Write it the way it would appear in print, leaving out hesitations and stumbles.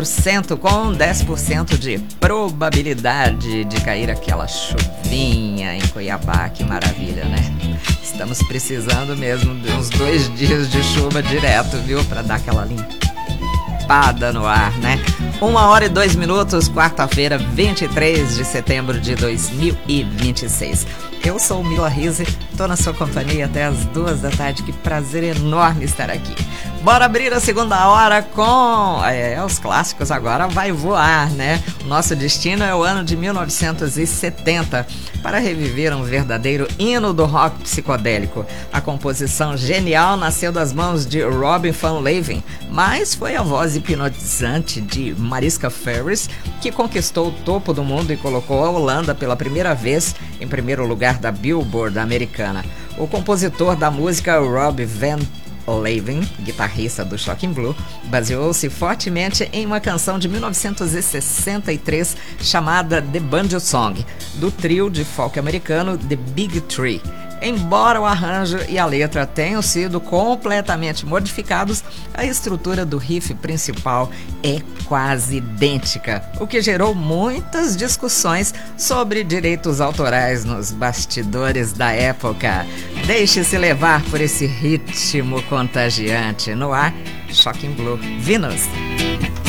com 10% de probabilidade de cair aquela chuvinha em Cuiabá. Que maravilha, né? Estamos precisando mesmo de uns 2 dias de chuva direto, viu? Para dar aquela limpada no ar, né? 1h02, quarta-feira, 23 de setembro de 2026. Eu sou Mila Rizzi, tô na sua companhia até as 2 da tarde. Que prazer enorme estar aqui. Bora abrir a segunda hora com os clássicos. Agora vai voar, né? O nosso destino é o ano de 1970 para reviver um verdadeiro hino do rock psicodélico. A composição genial nasceu das mãos de Robin Van Leeuwen, mas foi a voz hipnotizante de Mariska Ferris que conquistou o topo do mundo e colocou a Holanda pela primeira vez em primeiro lugar da Billboard americana. O compositor da música, Rob Van Leeuwen, guitarrista do Shocking Blue, baseou-se fortemente em uma canção de 1963 chamada The Banjo Song, do trio de folk americano The Big Tree. Embora o arranjo e a letra tenham sido completamente modificados, a estrutura do riff principal é quase idêntica, o que gerou muitas discussões sobre direitos autorais nos bastidores da época. Deixe-se levar por esse ritmo contagiante. No ar, Shocking Blue, Venus.